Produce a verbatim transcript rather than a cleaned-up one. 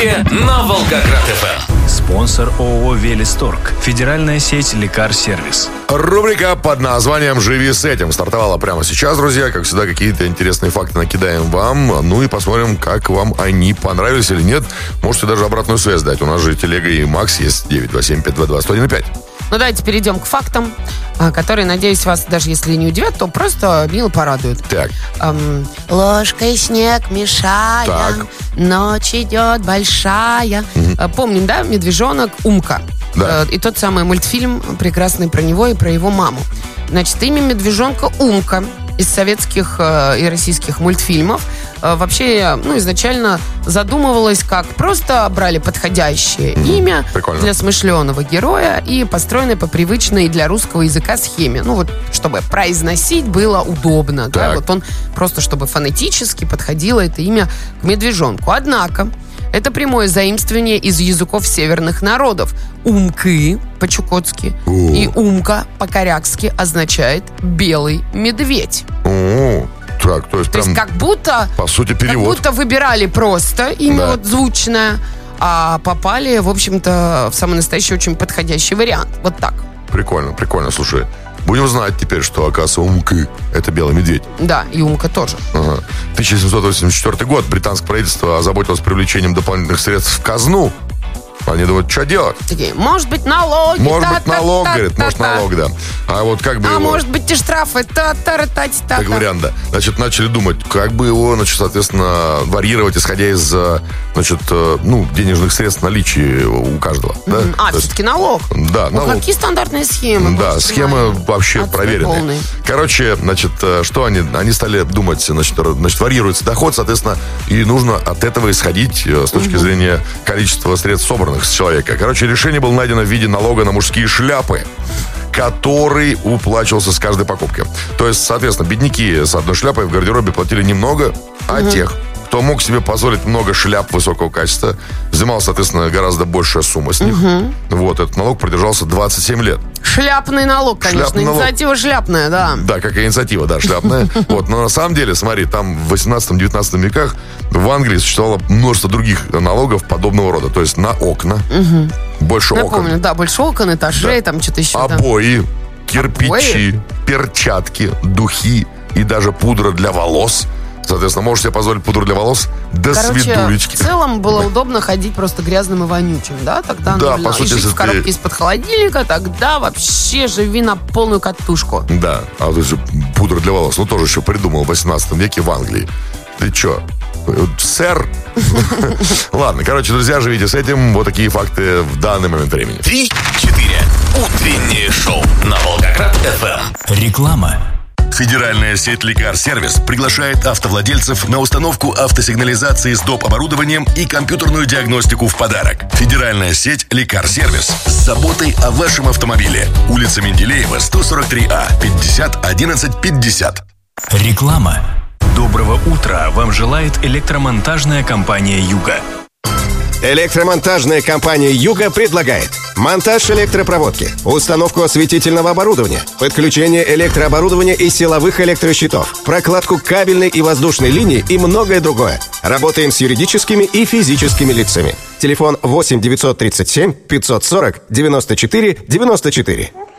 на Волгоград-ФМ. Спонсор ООО «Велисторг». Федеральная сеть «Лекар-сервис». Рубрика под названием «Живи с этим» стартовала прямо сейчас, друзья. Как всегда, какие-то интересные факты накидаем вам. Ну и посмотрим, как вам они понравились или нет. Можете даже обратную связь дать. У нас же телега и Макс есть. девять два семь пять два два сто один пять. Ну, давайте перейдем к фактам, которые, надеюсь, вас даже если не удивят, то просто мило порадуют. Так. Эм, ложкой снег мешая, Так. ночь идет большая. Угу. Помним, да, медвежонок Умка. Да. И тот самый мультфильм прекрасный про него и про его маму. Значит, имя медвежонка Умка из советских э, и российских мультфильмов э, вообще, ну, изначально задумывалось, как просто брали подходящее mm-hmm. имя Прикольно. для смышленого героя и построенное по привычной для русского языка схеме. Ну, вот, чтобы произносить было удобно. Да? Вот он просто, чтобы фонетически подходило это имя к медвежонку. Однако, это прямое заимствование из языков северных народов. Умки по-чукотски О. и умка по-корякски означает белый медведь. О, так, то есть То прям, есть как будто, по сути, как перевод. будто выбирали просто имя Да. вот звучное, а попали, в общем-то, в самый настоящий очень подходящий вариант. Вот так. Прикольно, прикольно, слушай. Будем знать теперь, что, оказывается, Умки — это белый медведь. Да, и умка тоже. Ага. тысяча семьсот восемьдесят четвёртый год. Британское правительство озаботилось привлечением дополнительных средств в казну. Они думают, что делать? Такие, может быть, налоги. Может быть, та-та-та-та-та. налог, говорит, может, налог, да. А вот как бы А его... может быть, и штрафы. Та-та-та-та-та. Как вариант, да. Значит, начали думать, как бы его, значит, соответственно, варьировать, исходя из, значит, ну, денежных средств наличия у каждого. Да? Mm-hmm. А, То есть, все-таки налог. да, Ну, налог. какие стандартные схемы? Да, Боже схемы мой. вообще Отстой проверенные. полный. Короче, значит, что они? Они стали думать, значит, значит, варьируется доход, соответственно, и нужно от этого исходить с точки Угу. зрения количества средств, собранных с человека. Короче, решение было найдено в виде налога на мужские шляпы, который уплачивался с каждой покупки. То есть, соответственно, бедняки с одной шляпой в гардеробе платили немного, а Угу. тех, кто мог себе позволить много шляп высокого качества, взимал, соответственно, гораздо большая сумма с них. Угу. Вот, этот налог продержался двадцать семь лет. Шляпный налог, конечно. Шляпный налог. Инициатива шляпная, да. Да, как и инициатива, да, шляпная. Вот, но на самом деле, смотри, там в восемнадцатом-девятнадцатом веках в Англии существовало множество других налогов подобного рода. То есть на окна, больше Я окон, помню, да, больше окон, этажей, Да. там что-то еще. да. обои, кирпичи, Обои? перчатки, духи и даже пудра для волос. Соответственно, можешь себе позволить пудру для волос? До Короче, свидулечки. в целом было удобно ходить просто грязным и вонючим, да? Тогда Да, нормально. по сути, И жить если в коробке ты- из-под холодильника, тогда вообще живи на полную катушку. Да, а вот же пудра для волос, ну тоже еще придумал в восемнадцатом веке в Англии. Ты че, сэр? Ладно, короче, друзья, живите с этим. Вот такие факты в данный момент времени. Три-четыре. Утреннее шоу на Волгоград-ФМ. Реклама. Федеральная сеть «Лекар-сервис» приглашает автовладельцев на установку автосигнализации с доп. Оборудованием и компьютерную диагностику в подарок. Федеральная сеть «Лекар-сервис» с заботой о вашем автомобиле. Улица Менделеева, сто сорок три А, пятьдесят одиннадцать пятьдесят. Реклама. Доброго утра вам желает электромонтажная компания «Юга». Электромонтажная компания «Юга» предлагает монтаж электропроводки, установку осветительного оборудования, подключение электрооборудования и силовых электрощитов, прокладку кабельной и воздушной линии и многое другое. Работаем с юридическими и физическими лицами. Телефон восемь девятьсот тридцать семь пятьсот сорок девяносто четыре девяносто четыре.